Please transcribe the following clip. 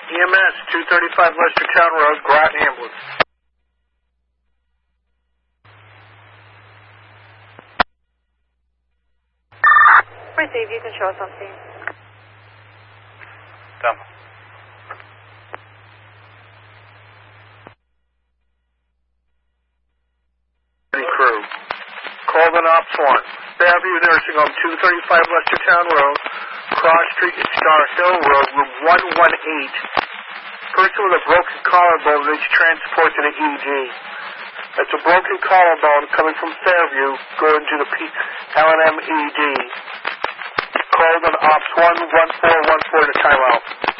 EMS, 235 Lester Town Road, Groton Ambulance. Receive, you can show us on scene. Done. Crew. Call the Ops 1. Fairview Nursing Home, 235 Lester Town Road, Cross Street and Star Hill Road, room 118. Person with a broken collarbone needs transport to the ED. That's a broken collarbone coming from Fairview going to the L&M ED. Call the Ops 11414 to timeout.